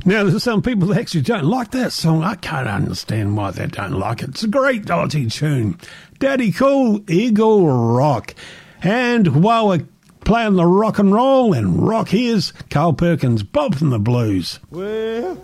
Now, there's some people that actually don't like that song. I can't understand why they don't like it. It's a great Aussie tune. Daddy Cool, Eagle Rock. And while we're playing the rock and roll and rock, here's Carl Perkins, Bob from the Blues. Well,